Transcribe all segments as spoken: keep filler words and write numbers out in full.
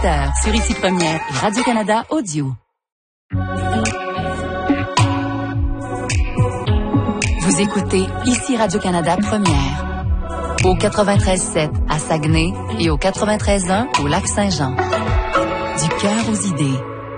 Sur Ici Première et Radio-Canada Audio. Vous écoutez Ici Radio-Canada Première. Au quatre-vingt-treize sept à Saguenay et au quatre-vingt-treize un au Lac-Saint-Jean. Du cœur aux idées.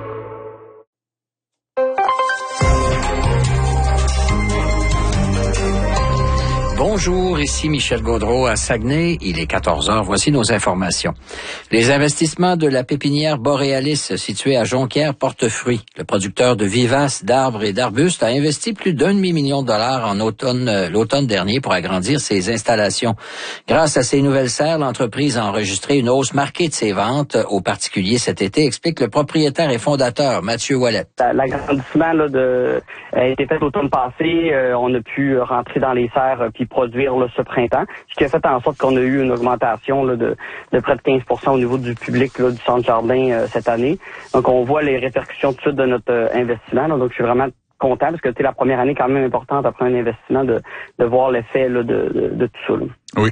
Bonjour, ici Michel Gaudreault à Saguenay. Il est quatorze heures. Voici nos informations. Les investissements de la pépinière Borealis située à Jonquière portent fruit. Le producteur de vivaces, d'arbres et d'arbustes a investi plus d'un demi-million de dollars en automne, euh, l'automne dernier pour agrandir ses installations. Grâce à ces nouvelles serres, l'entreprise a enregistré une hausse marquée de ses ventes aux particuliers cet été, explique le propriétaire et fondateur Mathieu Ouellet. L'agrandissement là, de, a été fait l'automne passé. Euh, on a pu rentrer dans les serres euh, puis produire là, ce printemps, ce qui a fait en sorte qu'on a eu une augmentation là, de, de près de quinze pour cent au niveau du public là, du Centre Jardin euh, cette année. Donc, on voit les répercussions tout de suite de notre euh, investissement. Là. Donc, je suis vraiment content parce que c'est la première année quand même importante après un investissement de, de voir l'effet là, de, de, de tout ça. Là. Oui.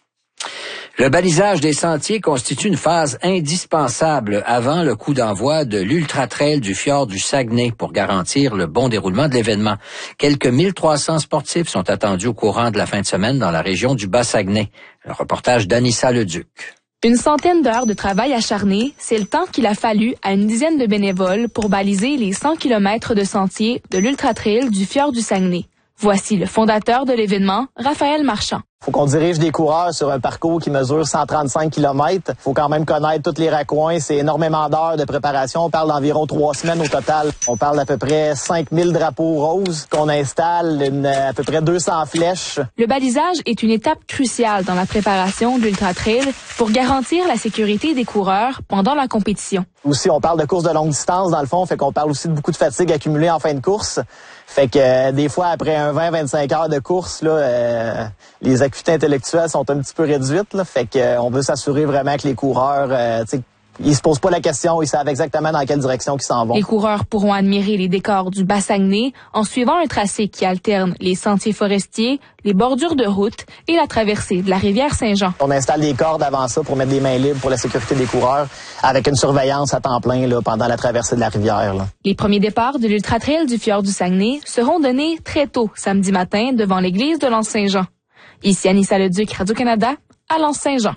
Le balisage des sentiers constitue une phase indispensable avant le coup d'envoi de l'Ultra Trail du fjord du Saguenay pour garantir le bon déroulement de l'événement. Quelques mille trois cents sportifs sont attendus au courant de la fin de semaine dans la région du Bas-Saguenay. Le reportage d'Anissa Leduc. Une centaine d'heures de travail acharné, c'est le temps qu'il a fallu à une dizaine de bénévoles pour baliser les cent kilomètres de sentiers de l'Ultra Trail du fjord du Saguenay. Voici le fondateur de l'événement, Raphaël Marchand. Faut qu'on dirige des coureurs sur un parcours qui mesure cent trente-cinq kilomètres. Faut quand même connaître tous les raccoins. C'est énormément d'heures de préparation. On parle d'environ trois semaines au total. On parle d'à peu près cinq mille drapeaux roses qu'on installe, une, à peu près deux cents flèches. Le balisage est une étape cruciale dans la préparation de l'Ultra Trail pour garantir la sécurité des coureurs pendant la compétition. Aussi, on parle de course de longue distance, dans le fond. Fait qu'on parle aussi de beaucoup de fatigue accumulée en fin de course. Fait que euh, des fois, après un vingt à vingt-cinq heures de course, là, euh, les acuités intellectuelles sont un petit peu réduites. Là, fait que euh, on veut s'assurer vraiment que les coureurs, euh, tu sais, ils se posent pas la question, ils savent exactement dans quelle direction ils s'en vont. Les coureurs pourront admirer les décors du Bas-Saguenay en suivant un tracé qui alterne les sentiers forestiers, les bordures de route et la traversée de la rivière Saint-Jean. On installe des cordes avant ça pour mettre des mains libres pour la sécurité des coureurs, avec une surveillance à temps plein là, pendant la traversée de la rivière. Là. Les premiers départs de l'Ultra Trail du fjord du Saguenay seront donnés très tôt samedi matin devant l'église de l'Anse-Saint-Jean. Ici Anissa Leduc, Radio-Canada, à l'Anse-Saint-Jean.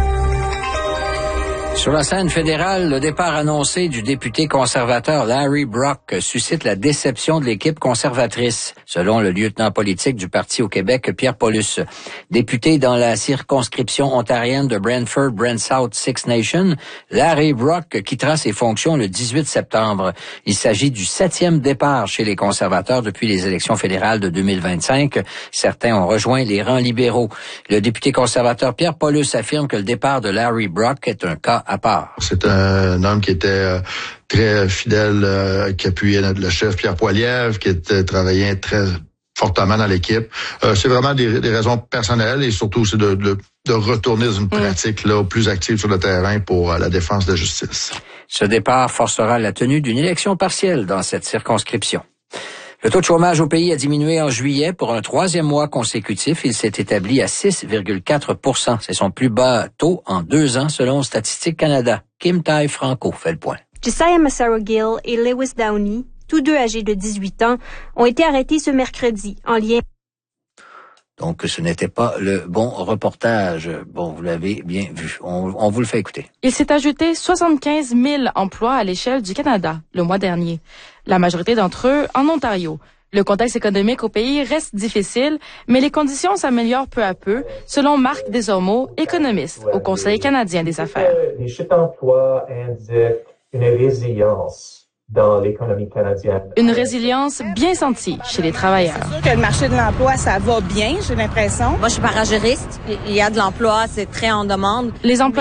Sur la scène fédérale, le départ annoncé du député conservateur Larry Brock suscite la déception de l'équipe conservatrice, selon le lieutenant politique du parti au Québec, Pierre Paulus. Député dans la circonscription ontarienne de Brantford-Brant-South-Six Nations, Larry Brock quittera ses fonctions le dix-huit septembre. Il s'agit du septième départ chez les conservateurs depuis les élections fédérales de deux mille vingt-cinq. Certains ont rejoint les rangs libéraux. Le député conservateur Pierre Paulus affirme que le départ de Larry Brock est un cas à part. C'est un homme qui était euh, très fidèle, euh, qui appuyait le chef Pierre Poilievre, qui était travaillait très fortement dans l'équipe. Euh, c'est vraiment des, des raisons personnelles et surtout c'est de, de, de retourner dans une pratique là plus active sur le terrain pour euh, la défense de la justice. Ce départ forcera la tenue d'une élection partielle dans cette circonscription. Le taux de chômage au pays a diminué en juillet pour un troisième mois consécutif. Il s'est établi à six virgule quatre pour cent. C'est son plus bas taux en deux ans selon Statistique Canada. Kim Tai-Franco fait le point. Josiah Massaro-Gill et Lewis Downey, tous deux âgés de dix-huit ans, ont été arrêtés ce mercredi en lien. Donc, ce n'était pas le bon reportage. Bon, vous l'avez bien vu. On, on vous le fait écouter. Il s'est ajouté soixante-quinze mille emplois à l'échelle du Canada le mois dernier. La majorité d'entre eux en Ontario. Le contexte économique au pays reste difficile, mais les conditions s'améliorent peu à peu, selon Marc Desormeaux, économiste au Conseil canadien des affaires. Les chiffres d'emploi indiquent une résilience dans l'économie canadienne. Une résilience bien sentie chez les travailleurs. C'est sûr que le marché de l'emploi, ça va bien, j'ai l'impression. Moi, je suis paragériste. Il y a de l'emploi, c'est très en demande. Les emplois